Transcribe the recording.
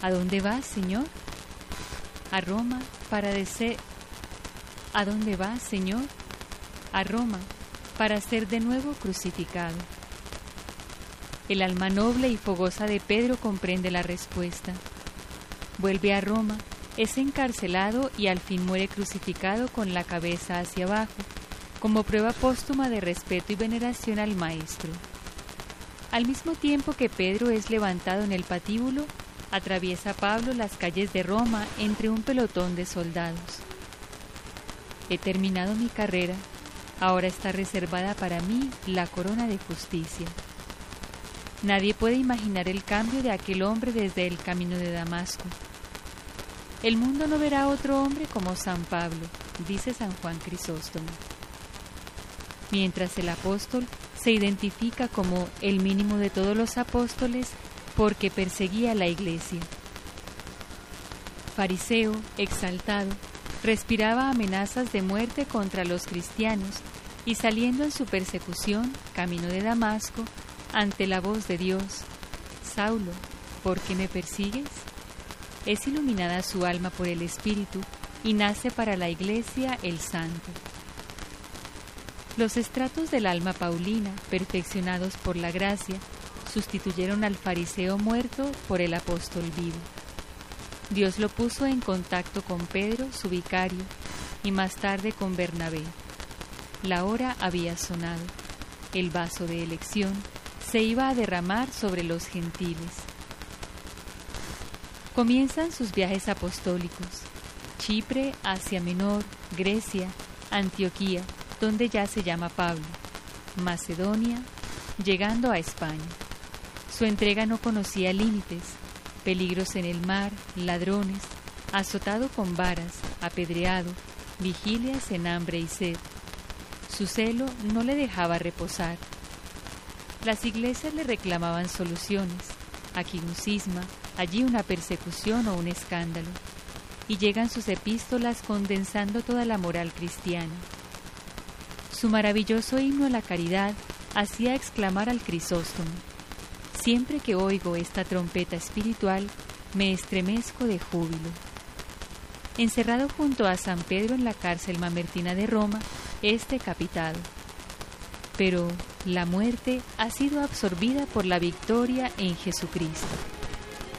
¿A dónde vas, Señor? A Roma ¿A dónde vas, Señor? A Roma, para ser de nuevo crucificado. El alma noble y fogosa de Pedro comprende la respuesta. Vuelve a Roma, es encarcelado y al fin muere crucificado con la cabeza hacia abajo, como prueba póstuma de respeto y veneración al Maestro. Al mismo tiempo que Pedro es levantado en el patíbulo, atraviesa Pablo las calles de Roma entre un pelotón de soldados. He terminado mi carrera, ahora está reservada para mí la corona de justicia. Nadie puede imaginar el cambio de aquel hombre desde el camino de Damasco. El mundo no verá a otro hombre como San Pablo, dice San Juan Crisóstomo. Mientras el apóstol se identifica como el mínimo de todos los apóstoles porque perseguía la iglesia. Fariseo, exaltado, respiraba amenazas de muerte contra los cristianos y saliendo en su persecución, camino de Damasco, ante la voz de Dios, Saulo, ¿por qué me persigues? Es iluminada su alma por el Espíritu y nace para la Iglesia el Santo. Los estratos del alma paulina, perfeccionados por la gracia, sustituyeron al fariseo muerto por el apóstol vivo. Dios lo puso en contacto con Pedro, su vicario, y más tarde con Bernabé. La hora había sonado. El vaso de elección se iba a derramar sobre los gentiles. Comienzan sus viajes apostólicos. Chipre, Asia Menor, Grecia, Antioquía, donde ya se llama Pablo, Macedonia, llegando a España. Su entrega no conocía límites, peligros en el mar, ladrones, azotado con varas, apedreado, vigilias en hambre y sed. Su celo no le dejaba reposar. Las iglesias le reclamaban soluciones, aquí un cisma, allí una persecución o un escándalo, y llegan sus epístolas condensando toda la moral cristiana. Su maravilloso himno a la caridad hacía exclamar al Crisóstomo: siempre que oigo esta trompeta espiritual, me estremezco de júbilo. Encerrado junto a San Pedro en la cárcel mamertina de Roma, es decapitado. Pero la muerte ha sido absorbida por la victoria en Jesucristo.